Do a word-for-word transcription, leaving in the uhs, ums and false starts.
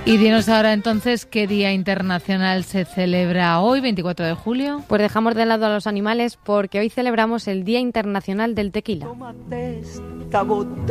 Y dinos ahora entonces qué Día Internacional se celebra hoy, veinticuatro de julio. Pues dejamos de lado a los animales porque hoy celebramos el Día Internacional del Tequila.